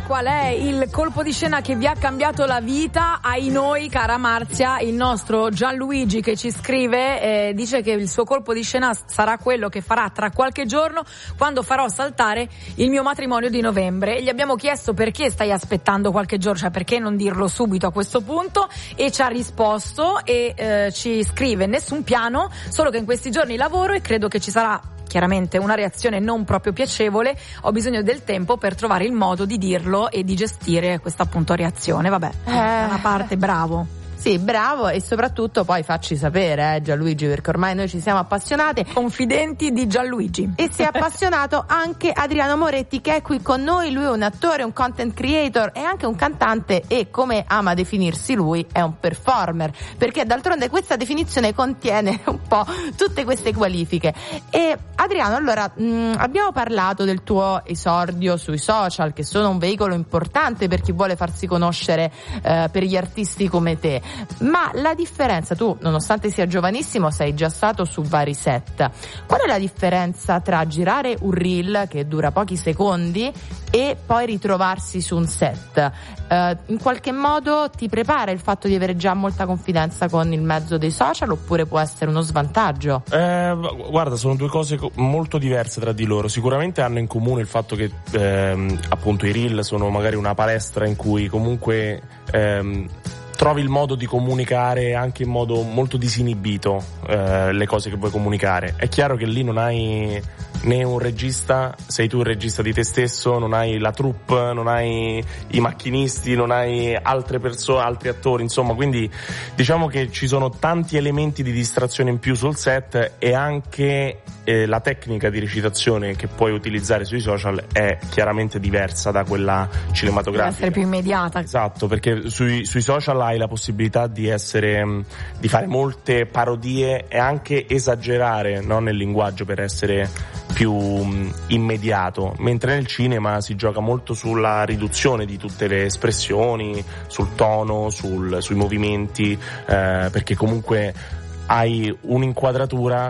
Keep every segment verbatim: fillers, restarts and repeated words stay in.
qual è il colpo di scena che vi ha cambiato la vita? Ai noi, cara Marzia, il nostro Gianluigi che ci scrive eh, dice che il suo colpo di scena sarà quello che farà tra qualche giorno quando farò saltare il mio matrimonio di novembre. E gli abbiamo chiesto perché stai aspettando qualche giorno, cioè perché non dirlo subito a questo punto, e ci ha risposto e eh, ci scrive: nessun piano, solo che in questi giorni lavoro e credo che ci sarà chiaramente una reazione non proprio piacevole, ho bisogno del tempo per trovare il modo di dirlo e di gestire questa appunto reazione. Vabbè, eh. da una parte bravo. Sì, bravo, e soprattutto poi facci sapere, eh, Gianluigi, perché ormai noi ci siamo appassionate. Confidenti di Gianluigi. E si è appassionato anche Adriano Moretti, che è qui con noi. Lui è un attore, un content creator e anche un cantante, e come ama definirsi lui è un performer, perché d'altronde questa definizione contiene un po' tutte queste qualifiche. E Adriano, allora mh, abbiamo parlato del tuo esordio sui social, che sono un veicolo importante per chi vuole farsi conoscere eh, per gli artisti come te. Ma la differenza, tu nonostante sia giovanissimo sei già stato su vari set, qual è la differenza tra girare un reel che dura pochi secondi e poi ritrovarsi su un set? Uh, in qualche modo ti prepara il fatto di avere già molta confidenza con il mezzo dei social, oppure può essere uno svantaggio? Eh, guarda, sono due cose molto diverse tra di loro. Sicuramente hanno in comune il fatto che ehm, appunto i reel sono magari una palestra in cui comunque ehm, trovi il modo di comunicare anche in modo molto disinibito eh, le cose che vuoi comunicare. È chiaro che lì non hai né un regista, sei tu il regista di te stesso, non hai la troupe, non hai i macchinisti, non hai altre persone, altri attori, insomma, quindi diciamo che ci sono tanti elementi di distrazione in più sul set, e anche eh, la tecnica di recitazione che puoi utilizzare sui social è chiaramente diversa da quella cinematografica. Deve essere più immediata. Esatto, perché sui, sui social hai la possibilità di essere, di fare molte parodie e anche esagerare, no, nel linguaggio per essere più um, immediato, mentre nel cinema si gioca molto sulla riduzione di tutte le espressioni, sul tono, sul, sui movimenti, eh, perché comunque hai un'inquadratura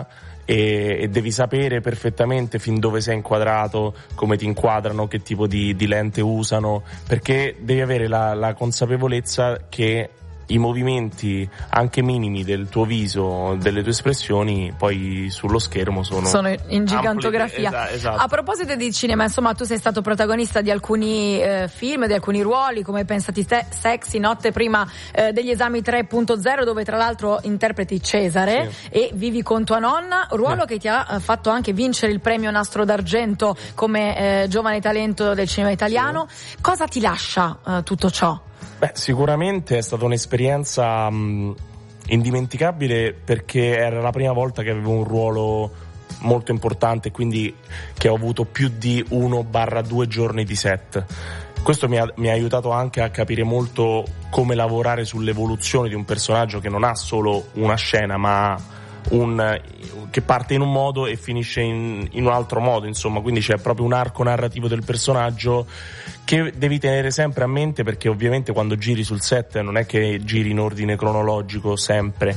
e, e devi sapere perfettamente fin dove sei inquadrato, come ti inquadrano, che tipo di, di lente usano, perché devi avere la, la consapevolezza che i movimenti anche minimi del tuo viso, delle tue espressioni, poi sullo schermo sono sono in gigantografia. Ampli, esatto. A proposito di cinema, insomma, tu sei stato protagonista di alcuni eh, film, di alcuni ruoli, come Pensati te, Sexy, Notte prima eh, degli esami tre punto zero, dove tra l'altro interpreti Cesare, sì, e Vivi con tua nonna, ruolo sì, che ti ha fatto anche vincere il premio Nastro d'Argento come eh, giovane talento del cinema italiano. Sì. Cosa ti lascia eh, tutto ciò? Beh, sicuramente è stata un'esperienza mh, indimenticabile, perché era la prima volta che avevo un ruolo molto importante, quindi che ho avuto più di uno barra due giorni di set. Questo mi ha, mi ha aiutato anche a capire molto come lavorare sull'evoluzione di un personaggio che non ha solo una scena, ma un che parte in un modo e finisce in, in un altro modo, insomma, quindi c'è proprio un arco narrativo del personaggio che devi tenere sempre a mente, perché ovviamente quando giri sul set non è che giri in ordine cronologico sempre,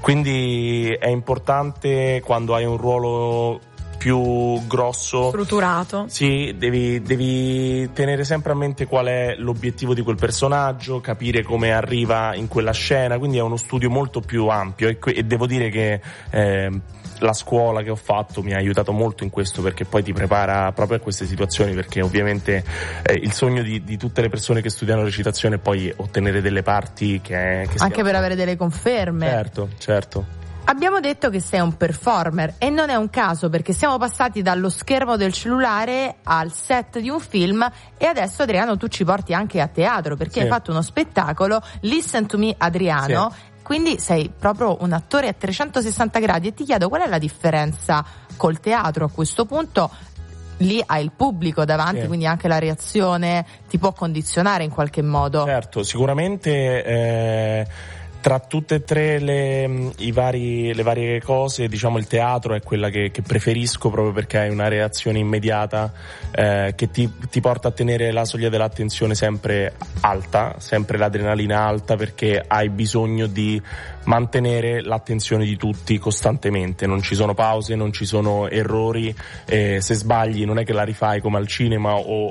quindi è importante quando hai un ruolo più grosso, strutturato, sì, devi, devi tenere sempre a mente qual è l'obiettivo di quel personaggio, capire come arriva in quella scena, quindi è uno studio molto più ampio, e, e devo dire che eh, la scuola che ho fatto mi ha aiutato molto in questo, perché poi ti prepara proprio a queste situazioni, perché ovviamente eh, il sogno di, di tutte le persone che studiano recitazione è poi ottenere delle parti che, che anche per avere delle conferme. Certo, certo. Abbiamo detto che sei un performer, e non è un caso, perché siamo passati dallo schermo del cellulare al set di un film, e adesso, Adriano, tu ci porti anche a teatro, perché sì, hai fatto uno spettacolo, Listen to Me Adriano, sì, quindi sei proprio un attore a trecentosessanta gradi, e ti chiedo qual è la differenza col teatro a questo punto. Lì hai il pubblico davanti, sì, quindi anche la reazione ti può condizionare in qualche modo. Certo, sicuramente eh... tra tutte e tre le, i vari, le varie cose, diciamo il teatro è quella che, che preferisco, proprio perché hai una reazione immediata eh, che ti, ti porta a tenere la soglia dell'attenzione sempre alta, sempre l'adrenalina alta, perché hai bisogno di mantenere l'attenzione di tutti costantemente, non ci sono pause, non ci sono errori, eh, se sbagli non è che la rifai come al cinema o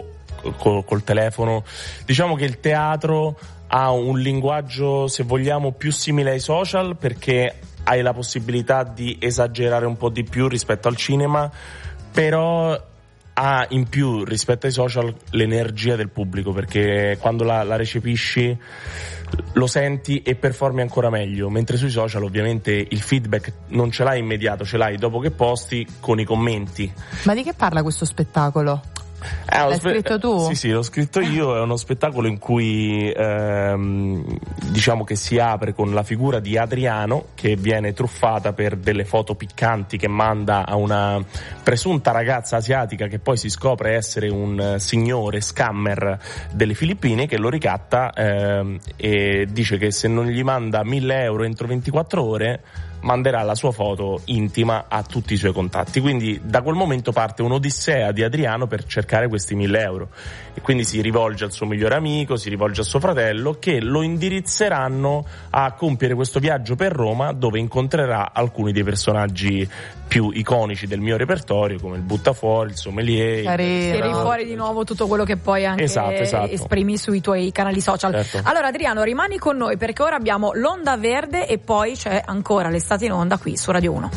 col, col telefono. Diciamo che il teatro ha un linguaggio, se vogliamo, più simile ai social, perché hai la possibilità di esagerare un po' di più rispetto al cinema, però ha in più rispetto ai social l'energia del pubblico, perché quando la, la recepisci lo senti e performi ancora meglio, mentre sui social ovviamente il feedback non ce l'hai immediato, ce l'hai dopo che posti con i commenti. Ma di che parla questo spettacolo? Eh, L'hai spe- scritto tu? Sì, sì, l'ho scritto io. È uno spettacolo in cui ehm, diciamo che si apre con la figura di Adriano, che viene truffata per delle foto piccanti che manda a una presunta ragazza asiatica, che poi si scopre essere un signore scammer delle Filippine, che lo ricatta ehm, e dice che se non gli manda mille euro entro ventiquattro ore manderà la sua foto intima a tutti i suoi contatti. Quindi da quel momento parte un'odissea di Adriano per cercare questi mille euro, e quindi si rivolge al suo migliore amico, si rivolge a suo fratello, che lo indirizzeranno a compiere questo viaggio per Roma, dove incontrerà alcuni dei personaggi più iconici del mio repertorio, come il Buttafuori, il Sommelier. Tiri fuori di nuovo tutto quello che poi anche esatto, esatto. esprimi sui tuoi canali social. Certo. Allora Adriano, rimani con noi, perché ora abbiamo l'Onda Verde e poi c'è ancora l'estate in onda qui su Radio uno.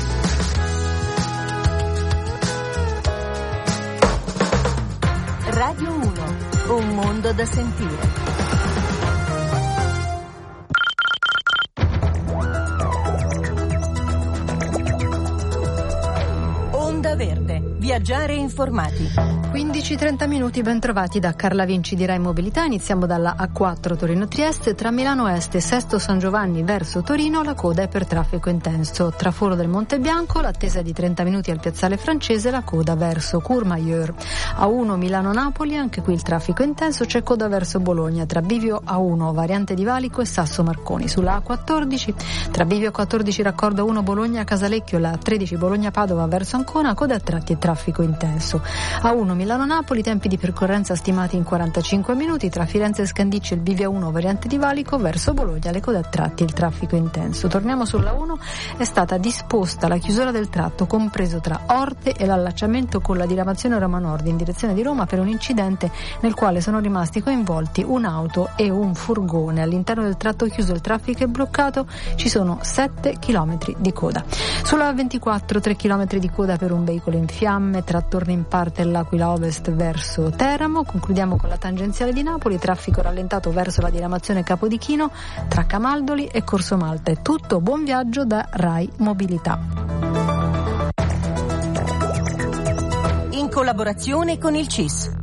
Radio uno, un mondo da sentire. Onda Verde, viaggiare informati. quindici e trenta minuti, ben trovati da Carla Vinci di Rai Mobilità. Iniziamo dalla A quattro Torino-Trieste. Tra Milano Est e Sesto San Giovanni verso Torino la coda è per traffico intenso. Tra Foro del Monte Bianco l'attesa è di trenta minuti al piazzale francese, la coda verso Courmayeur. A uno Milano-Napoli, anche qui il traffico intenso, c'è coda verso Bologna. Tra Bivio A uno Variante di Valico e Sasso Marconi. Sulla A quattordici, tra Bivio quattordici Raccordo uno Bologna-Casalecchio, la A tredici Bologna-Padova verso Ancona, coda a tratti e traffico intenso. A uno Milano-Napoli, tempi di percorrenza stimati in quarantacinque minuti. Tra Firenze e Scandicci il Bivio uno Variante di Valico verso Bologna, le code a tratti e il traffico intenso. Torniamo sulla uno, è stata disposta la chiusura del tratto compreso tra Orte e l'allacciamento con la diramazione Roma Nord in direzione di Roma per un incidente nel quale sono rimasti coinvolti un'auto e un furgone. All'interno del tratto chiuso il traffico è bloccato, ci sono sette chilometri di coda. Sulla A ventiquattro tre chilometri di coda per un veicolo in fiamme tra Torre in Parte e l'Aquila Ovest verso Teramo. Concludiamo con la tangenziale di Napoli, traffico rallentato verso la diramazione Capodichino tra Camaldoli e Corso Malta. È tutto, buon viaggio da Rai Mobilità. In collaborazione con il C I S.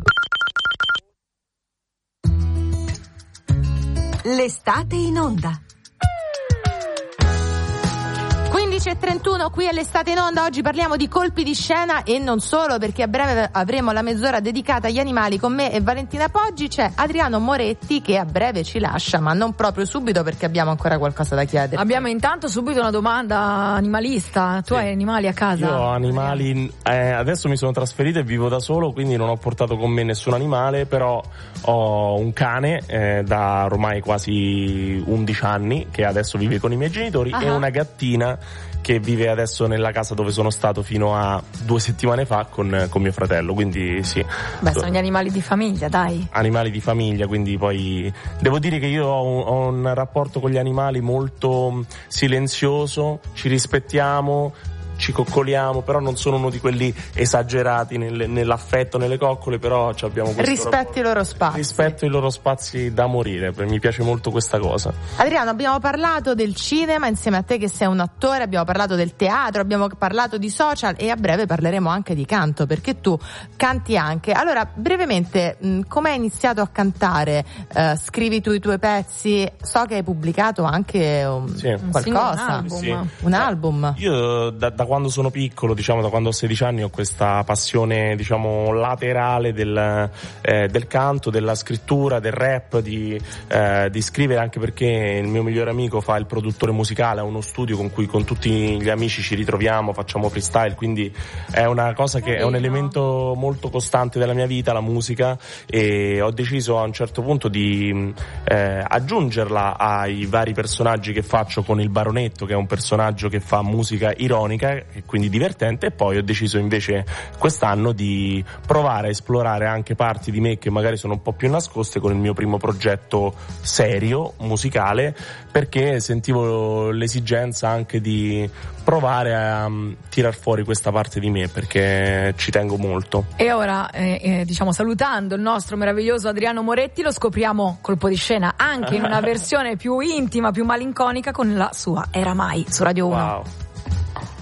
L'estate in onda. quindici e trentuno, qui è l'estate in onda. Oggi parliamo di colpi di scena e non solo, perché a breve avremo la mezz'ora dedicata agli animali con me e Valentina Poggi. C'è Adriano Moretti che a breve ci lascia, ma non proprio subito, perché abbiamo ancora qualcosa da chiedere. Abbiamo intanto subito una domanda animalista. Tu sì. hai animali a casa? Io ho animali, eh, adesso mi sono trasferito e vivo da solo, quindi non ho portato con me nessun animale, però ho un cane eh, da ormai quasi undici anni che adesso vive con i miei genitori, uh-huh. e una gattina che vive adesso nella casa dove sono stato fino a due settimane fa con, con mio fratello, quindi sì. Beh, sono gli animali di famiglia, dai. Animali di famiglia, quindi poi devo dire che io ho un, ho un rapporto con gli animali molto silenzioso, ci rispettiamo, ci coccoliamo, però non sono uno di quelli esagerati nel, nell'affetto, nelle coccole, però abbiamo questo rispetti i loro spazi. Rispetto i loro spazi da morire, mi piace molto questa cosa. Adriano, abbiamo parlato del cinema insieme a te che sei un attore, abbiamo parlato del teatro, abbiamo parlato di social e a breve parleremo anche di canto, perché tu canti anche. Allora, brevemente, come hai iniziato a cantare? Uh, scrivi tu i tuoi pezzi? So che hai pubblicato anche um, sì. qualcosa, un album. Sì. Un album. Io da, da quando sono piccolo, diciamo da quando ho sedici anni, ho questa passione, diciamo, laterale del, eh, del canto, della scrittura, del rap, di, eh, di scrivere, anche perché il mio migliore amico fa il produttore musicale, ha uno studio con cui con tutti gli amici ci ritroviamo, facciamo freestyle, quindi è una cosa che è un elemento molto costante della mia vita, la musica, e ho deciso a un certo punto di eh, aggiungerla ai vari personaggi che faccio con il Baronetto, che è un personaggio che fa musica ironica, piacere e quindi divertente, e poi ho deciso invece quest'anno di provare a esplorare anche parti di me che magari sono un po' più nascoste con il mio primo progetto serio, musicale, perché sentivo l'esigenza anche di provare a um, tirar fuori questa parte di me, perché ci tengo molto. E ora, eh, eh, diciamo, salutando il nostro meraviglioso Adriano Moretti, lo scopriamo colpo di scena anche in una versione più intima, più malinconica, con la sua Era Mai su Radio uno. Wow.